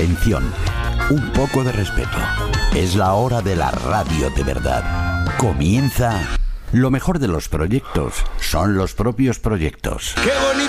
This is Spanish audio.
Atención, un poco de respeto. Es la hora de la radio de verdad. Comienza. Lo mejor de los proyectos son los propios proyectos. ¡Qué bonito!